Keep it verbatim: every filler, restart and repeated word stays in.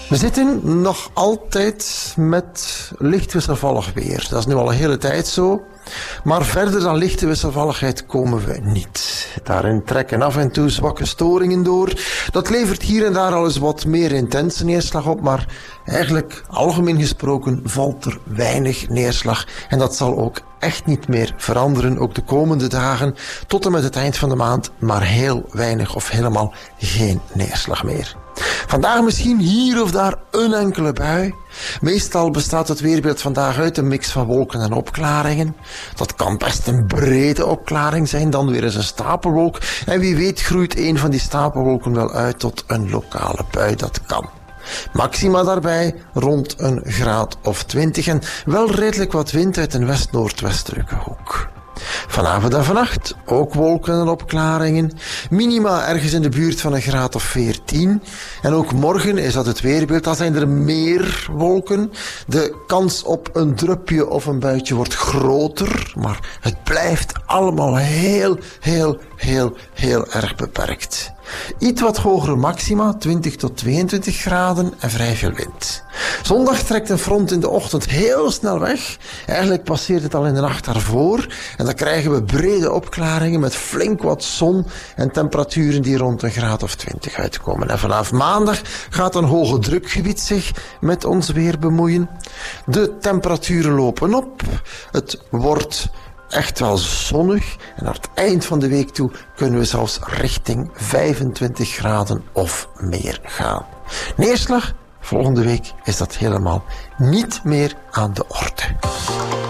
We zitten nog altijd met licht wisselvallig weer. Dat is nu al een hele tijd zo. Maar verder dan lichte wisselvalligheid komen we niet. Daarin trekken af en toe zwakke storingen door. Dat levert hier en daar al eens wat meer intense neerslag op, maar eigenlijk, algemeen gesproken, valt er weinig neerslag. En dat zal ook echt niet meer veranderen, ook de komende dagen, tot en met het eind van de maand, maar heel weinig of helemaal geen neerslag meer. Vandaag misschien hier of daar een enkele bui. Meestal bestaat het weerbeeld vandaag uit een mix van wolken en opklaringen. Dat kan best een brede opklaring zijn, dan weer eens een stapelwolk. En wie weet groeit een van die stapelwolken wel uit tot een lokale bui, dat kan. Maxima daarbij rond een graad of twintig en wel redelijk wat wind uit een west-noordwestelijke hoek. Vanavond en vannacht ook wolken en opklaringen. Minima ergens in de buurt van een graad of veertien. En ook morgen is dat het weerbeeld. Dan zijn er meer wolken. De kans op een drupje of een buitje wordt groter. Maar het blijft allemaal heel, heel, heel, heel erg beperkt. Iets wat hogere maxima, twintig tot tweeëntwintig graden en vrij veel wind. Zondag trekt een front in de ochtend heel snel weg. Eigenlijk passeert het al in de nacht daarvoor. En dan krijgen we brede opklaringen met flink wat zon en temperaturen die rond een graad of twintig uitkomen. En vanaf maandag gaat een hoge drukgebied zich met ons weer bemoeien. De temperaturen lopen op. Het wordt echt wel zonnig en naar het eind van de week toe kunnen we zelfs richting vijfentwintig graden of meer gaan. Neerslag, volgende week is dat helemaal niet meer aan de orde.